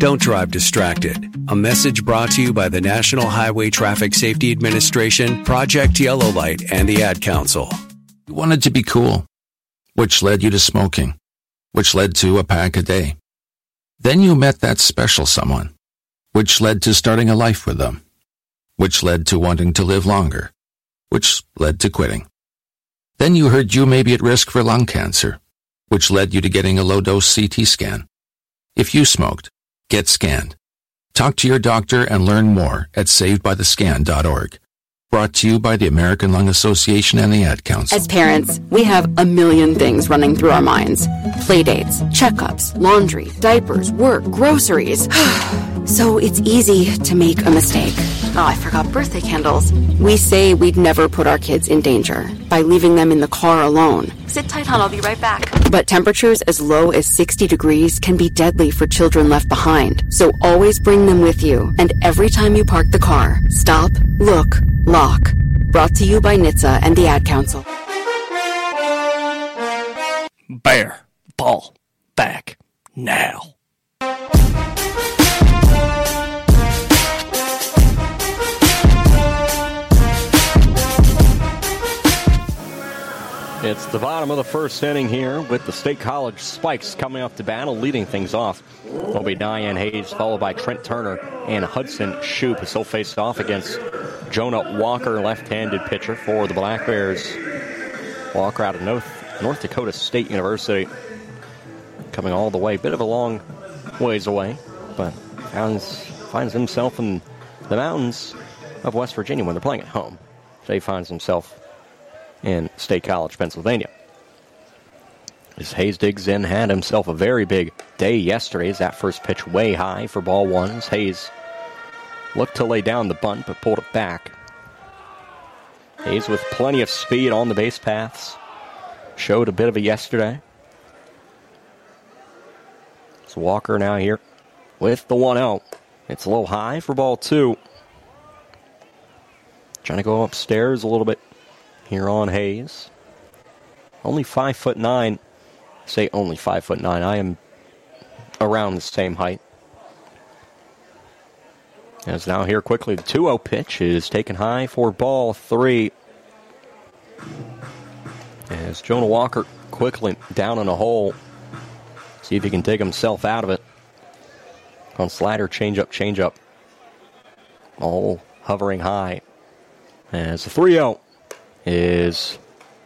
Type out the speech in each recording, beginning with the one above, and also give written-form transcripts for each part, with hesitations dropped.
Don't drive distracted. A message brought to you by the National Highway Traffic Safety Administration, Project Yellow Light, and the Ad Council. You wanted to be cool, which led you to smoking, which led to a pack a day. Then you met that special someone, which led to starting a life with them, which led to wanting to live longer, which led to quitting. Then you heard you may be at risk for lung cancer, which led you to getting a low-dose CT scan. If you smoked, get scanned. Talk to your doctor and learn more at savedbythescan.org. Brought to you by the American Lung Association and the Ad Council. As parents, we have a million things running through our minds. Playdates, checkups, laundry, diapers, work, groceries. So it's easy to make a mistake. Oh, I forgot birthday candles. We say we'd never put our kids in danger by leaving them in the car alone. Sit tight, hon, I'll be right back. But temperatures as low as 60 degrees can be deadly for children left behind. So always bring them with you. And every time you park the car, stop, look, lock. Brought to you by NHTSA and the Ad Council. Bear ball back now. It's the bottom of the first inning here with the State College Spikes coming up to battle, leading things off. Will be Diane Hayes, followed by Trent Turner and Hudson Shoup, as they'll face off against Jonah Walker, left-handed pitcher for the Black Bears. Walker out of North Dakota State University, coming all the way, bit of a long ways away, but finds himself in the mountains of West Virginia when they're playing at home. So he finds himself in State College, Pennsylvania. As Hayes digs in, had himself a very big day yesterday as that first pitch way high for ball one. As Hayes looked to lay down the bunt but pulled it back. Hayes with plenty of speed on the base paths. Showed a bit of it yesterday. So Walker now here with the 1-0. It's a little high for ball two. Trying to go upstairs a little bit here on Hayes. Only 5'9". I say only 5'9". I am around the same height. As now here quickly, the 2-0 pitch is taken high for ball three. As Jonah Walker quickly down in a hole. See if he can dig himself out of it. On slider, changeup. All hovering high. As the 3-0 is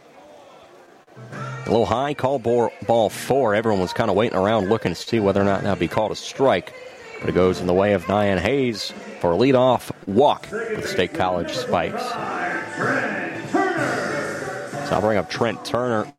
a little high, call ball four. Everyone was kind of waiting around looking to see whether or not that would be called a strike. But it goes in the way of Diane Hayes for a leadoff walk for the State College Spikes. So I'll bring up Trent Turner.